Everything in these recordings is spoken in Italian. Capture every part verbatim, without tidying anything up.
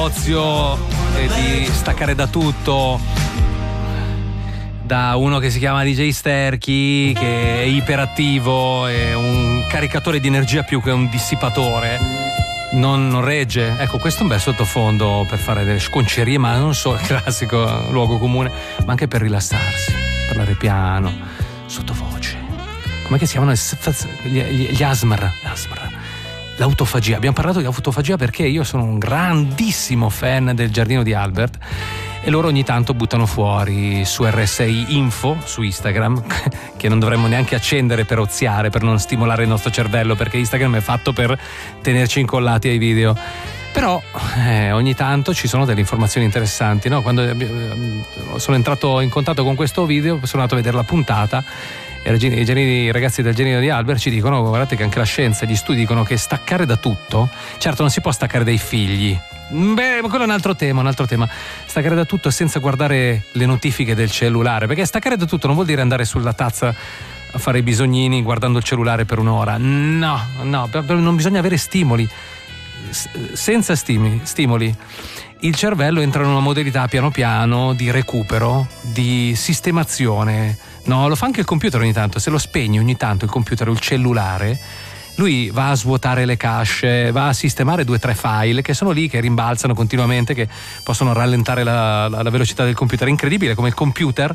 ozio e di staccare da tutto, da uno che si chiama D J Sterchi, che è iperattivo, è un caricatore di energia più che un dissipatore, non, non regge. Ecco, questo è un bel sottofondo per fare delle sconcerie, ma non solo il classico luogo comune, ma anche per rilassarsi, parlare piano, sottovoce. Com'è che si chiamano? Gli, gli, gli asmr, asmr. L'autofagia. Abbiamo parlato di autofagia perché io sono un grandissimo fan del giardino di Albert e loro ogni tanto buttano fuori su R S I Info, su Instagram, che non dovremmo neanche accendere per oziare, per non stimolare il nostro cervello, perché Instagram è fatto per tenerci incollati ai video. Però eh, ogni tanto ci sono delle informazioni interessanti, no? Quando eh, sono entrato in contatto con questo video, sono andato a vedere la puntata. I ragazzi del genio di Albert ci dicono: guardate che anche la scienza, gli studi dicono che staccare da tutto, certo non si può staccare dai figli, beh, quello è un altro tema, un altro tema. Staccare da tutto senza guardare le notifiche del cellulare, perché staccare da tutto non vuol dire andare sulla tazza a fare i bisognini guardando il cellulare per un'ora. No, no, non bisogna avere stimoli. Senza stimoli, stimoli il cervello entra in una modalità piano piano di recupero, di sistemazione. No, lo fa anche il computer ogni tanto. Se lo spegni ogni tanto il computer o il cellulare, lui va a svuotare le cache, va a sistemare due o tre file che sono lì, che rimbalzano continuamente, che possono rallentare la, la, la velocità del computer. È incredibile come il computer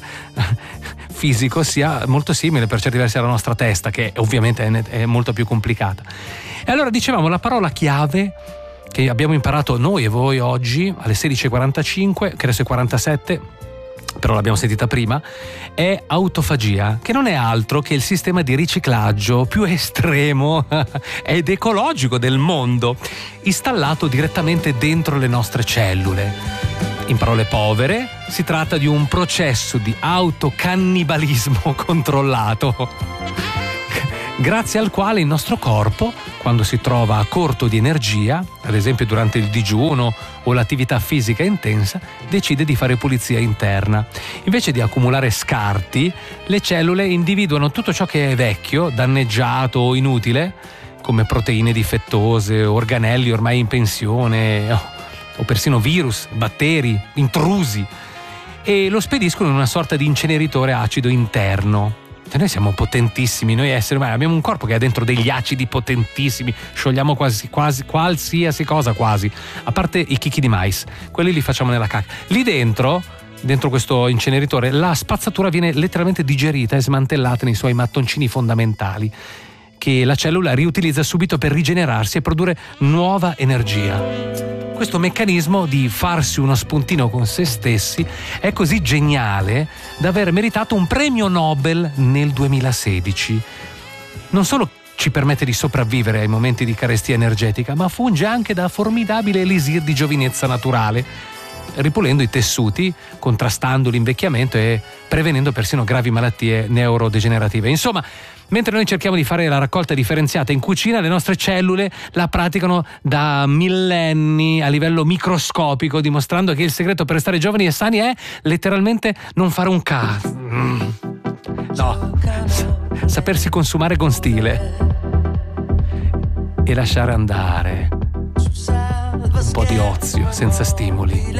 fisico sia molto simile per certi versi alla nostra testa, che ovviamente è, è molto più complicata. E allora dicevamo, la parola chiave che abbiamo imparato noi e voi oggi alle sedici e quarantacinque, che adesso è quarantasette, però l'abbiamo sentita prima, è autofagia, che non è altro che il sistema di riciclaggio più estremo ed ecologico del mondo, installato direttamente dentro le nostre cellule. In parole povere, si tratta di un processo di autocannibalismo controllato, grazie al quale il nostro corpo, quando si trova a corto di energia, ad esempio durante il digiuno o l'attività fisica intensa, decide di fare pulizia interna. Invece di accumulare scarti, le cellule individuano tutto ciò che è vecchio, danneggiato o inutile, come proteine difettose, organelli ormai in pensione, o persino virus, batteri, intrusi, e lo spediscono in una sorta di inceneritore acido interno. Noi siamo potentissimi, noi esseri umani abbiamo un corpo che ha dentro degli acidi potentissimi, sciogliamo quasi, quasi qualsiasi cosa, quasi, a parte i chicchi di mais, quelli li facciamo nella cacca. Lì dentro, dentro questo inceneritore, la spazzatura viene letteralmente digerita e smantellata nei suoi mattoncini fondamentali, che la cellula riutilizza subito per rigenerarsi e produrre nuova energia. Questo meccanismo di farsi uno spuntino con se stessi è così geniale da aver meritato un premio Nobel nel duemilasedici. Non solo ci permette di sopravvivere ai momenti di carestia energetica, ma funge anche da formidabile elisir di giovinezza naturale, ripulendo i tessuti, contrastando l'invecchiamento e prevenendo persino gravi malattie neurodegenerative. Insomma, mentre noi cerchiamo di fare la raccolta differenziata in cucina, le nostre cellule la praticano da millenni a livello microscopico, dimostrando che il segreto per restare giovani e sani è letteralmente non fare un cazzo. No, sapersi consumare con stile e lasciare andare un po' di ozio senza stimoli.